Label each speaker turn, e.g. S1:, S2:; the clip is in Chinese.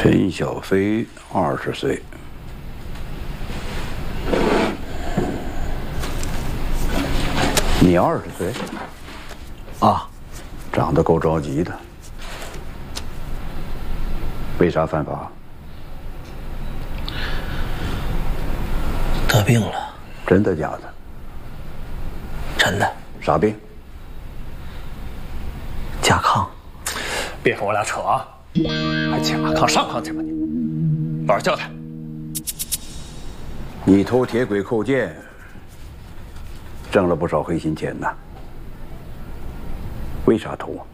S1: 陈小飞20岁，你20岁？
S2: 啊，
S1: 长得够着急的。为啥犯法？
S2: 得病了。
S1: 真的假的？
S2: 真的。
S1: 啥病？
S2: 甲亢。
S3: 别和我俩扯啊！还甲亢上炕去吧你！老实交代。
S1: 你偷铁轨扣件，挣了不少黑心钱呐。为啥偷啊？